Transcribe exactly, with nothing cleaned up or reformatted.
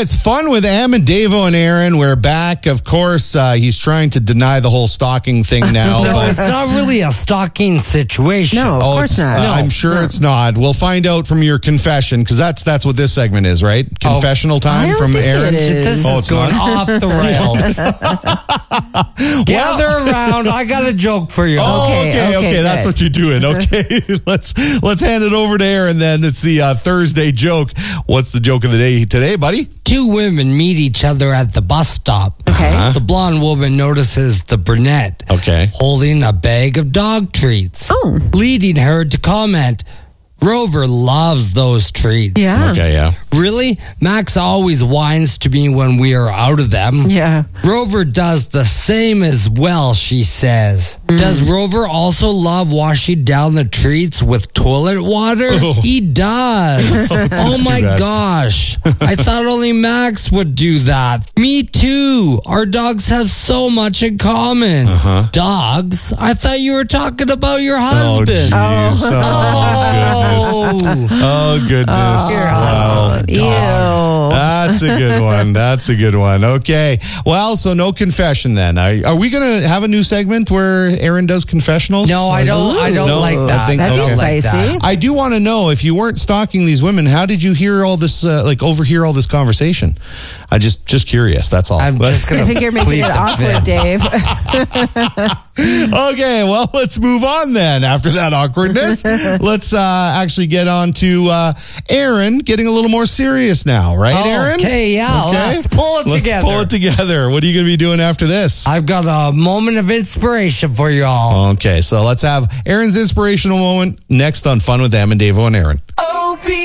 it's Fun with Amendevo and Aaron. We're back. Of course, uh, he's trying to deny the whole stalking thing now. No, but it's not really a stalking situation. No, of oh, course it's- not. uh, No. I'm sure it's not. We'll find out from your confession, because that's that's what this segment is, right? Confessional I time don't from think Aaron. it is. This Oh, is it's going not? off the rails. Gather around. I got a joke for you. Oh, okay, Okay, okay, okay, that's good. what you're doing. Okay, let's let's hand it over to Aaron. Then it's the uh, Thursday joke. What's the joke of the day today, buddy? Two women meet each other at the bus stop. Okay. Uh-huh. The blonde woman notices the brunette Okay. holding a bag of dog treats, Oh. leading her to comment, Rover loves those treats. Yeah. Okay, yeah. Really? Max always whines to me when we are out of them. Yeah. Rover does the same as well, she says. Mm. Does Rover also love washing down the treats with toilet water? Oh. He does. Oh my too bad. gosh. I thought only Max would do that. Me too. Our dogs have so much in common. Uh-huh. Dogs? I thought you were talking about your Oh, husband. jeez. Oh, goodness. Oh, goodness. Wow. Ew. That's a good one. That's a good one. Okay. Well, so no confession then. Are, are we going to have a new segment where Aaron does confessionals? No, I don't I don't No, like I that. think- I That'd don't be like spicy. that. I do want to know, if you weren't stalking these women, how did you hear all this, uh, like overhear all this conversation? I just, just curious. That's all. I'm just gonna I think you're making plead it the awkward, fifth. Dave. Okay, well, let's move on then. After that awkwardness, let's uh, actually get on to uh, Aaron getting a little more serious now, right, Aaron? Okay, yeah, let's pull it Let's together. pull it together. What are you going to be doing after this? I've got a moment of inspiration for you all. Okay, so let's have Aaron's inspirational moment next on Fun with Amendevo and Aaron.